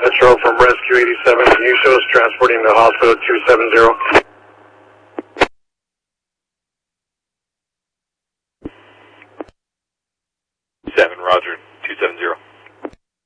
Metro from Rescue 87, can you show us transporting to Hospital 270? 7, roger.